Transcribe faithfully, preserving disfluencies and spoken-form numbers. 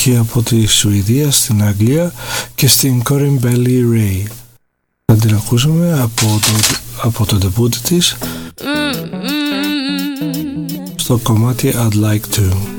και από τη Σουηδία στην Αγγλία και στην Corinne Bailey Rae. Θα την ακούσουμε από το, από το debut της στο κομμάτι I'd Like To.